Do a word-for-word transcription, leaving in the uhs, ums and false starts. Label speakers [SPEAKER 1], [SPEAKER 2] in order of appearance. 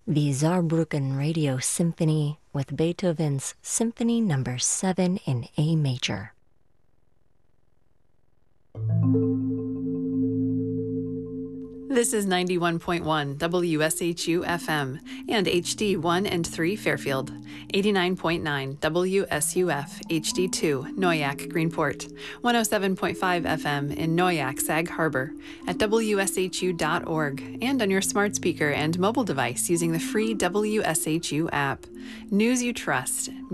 [SPEAKER 1] the Saarbrücken Radio Symphony with Beethoven's Symphony Number seven in A major.
[SPEAKER 2] This is ninety-one point one W S H U F M and H D one and three Fairfield, eighty-nine point nine W S U F H D two Noyak Greenport, one oh seven point five F M in Noyak Sag Harbor, at W S H U dot org, and on your smart speaker and mobile device using the free W S H U app. News you trust.